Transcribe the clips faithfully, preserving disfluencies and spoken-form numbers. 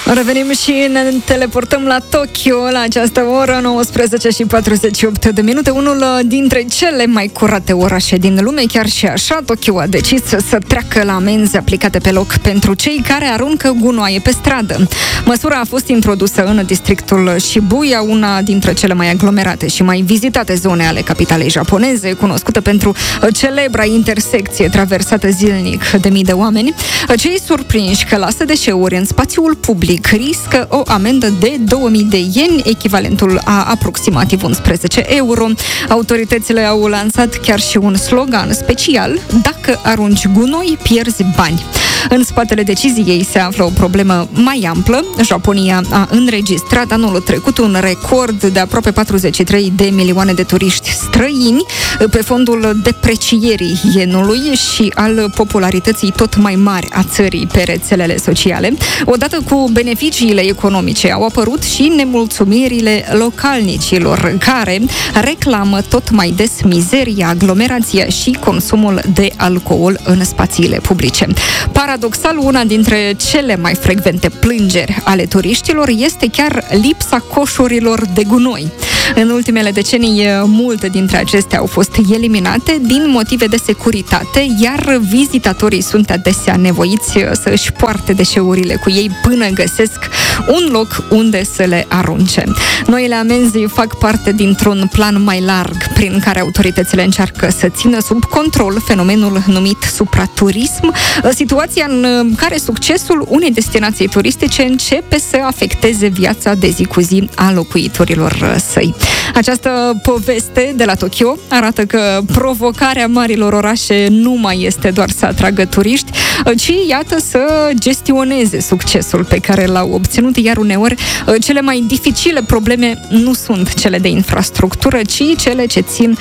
Revenim și ne teleportăm la Tokyo la această oră, nouăsprezece și patruzeci și opt de minute. Unul dintre cele mai curate orașe din lume, chiar și așa, Tokyo a decis să treacă la amenzi aplicate pe loc pentru cei care aruncă gunoaie pe stradă. Măsura a fost introdusă în districtul Shibuya, una dintre cele mai aglomerate și mai vizitate zone ale capitalei japoneze, cunoscută pentru celebra intersecție traversată zilnic de mii de oameni. Cei surprinși că lasă deșeuri în spațiul public riscă o amendă de două mii de ieni, echivalentul a aproximativ unsprezece euro. Autoritățile au lansat chiar și un slogan special: dacă arunci gunoi, pierzi bani. În spatele deciziei se află o problemă mai amplă. Japonia a înregistrat anul trecut un record de aproape patruzeci și trei de milioane de turiști străini pe fondul deprecierii ienului și al popularității tot mai mari a țării pe rețelele sociale. Odată cu beneficiile economice au apărut și nemulțumirile localnicilor, care reclamă tot mai des mizeria, aglomerația și consumul de alcool în spațiile publice. Paradoxal, una dintre cele mai frecvente plângeri ale turiștilor este chiar lipsa coșurilor de gunoi. În ultimele decenii, multe dintre acestea au fost eliminate din motive de securitate, iar vizitatorii sunt adesea nevoiți să își poarte deșeurile cu ei până găsesc un loc unde să le arunce. Noile amenzi fac parte dintr-un plan mai larg prin care autoritățile încearcă să țină sub control fenomenul numit supraturism, situația în care succesul unei destinații turistice începe să afecteze viața de zi cu zi a locuitorilor săi. Această poveste de la Tokyo arată că provocarea marilor orașe nu mai este doar să atragă turiști, ci, iată, să gestioneze succesul pe care l-au obținut, iar uneori cele mai dificile probleme nu sunt cele de infrastructură, ci cele ce țin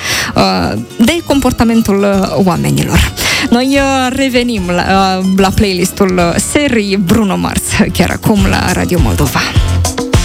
de comportamentul oamenilor. Noi revenim la, la playlistul serii Bruno Mars chiar acum la Radio Moldova.